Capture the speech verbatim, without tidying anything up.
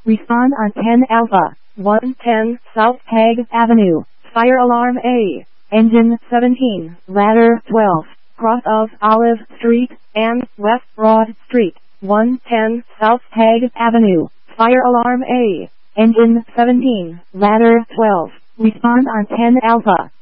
Respond on ten Alpha, one ten South Hague Avenue, Fire Alarm A, Engine seventeen, Ladder twelve, cross of Olive Street and West Broad Street, one ten South Hague Avenue, Fire Alarm A, Engine seventeen, Ladder twelve. Respond on ten Alpha.